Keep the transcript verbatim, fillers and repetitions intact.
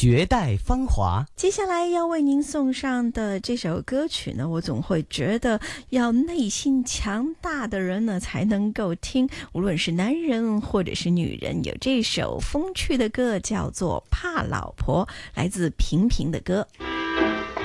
绝代芳华。 接下来要为您送上的这首歌曲呢，我总会觉得要内心强大的人呢才能够听，无论是男人或者是女人。有这首风趣的歌叫做《怕老婆》，来自平平的歌。